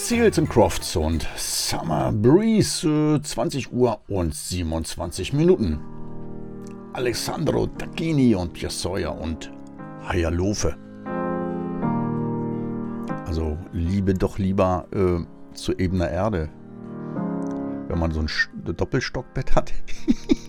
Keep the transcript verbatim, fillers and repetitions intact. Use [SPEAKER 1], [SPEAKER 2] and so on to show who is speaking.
[SPEAKER 1] Seals and Crofts und Summer Breeze, äh, zwanzig Uhr und siebenundzwanzig Minuten. Alessandro Tacchini und Pierre Sawyer und Hayalofe. Also Liebe doch lieber äh, zu ebener Erde, wenn man so ein Doppelstockbett hat.